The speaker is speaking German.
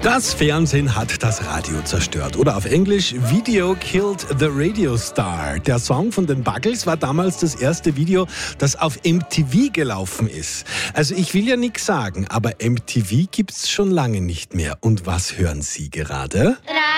Das Fernsehen hat das Radio zerstört. Oder auf Englisch, Video killed the radio star. Der Song von den Buggles war damals das erste Video, das auf MTV gelaufen ist. Also ich will ja nichts sagen, aber MTV gibt's schon lange nicht mehr. Und was hören Sie gerade?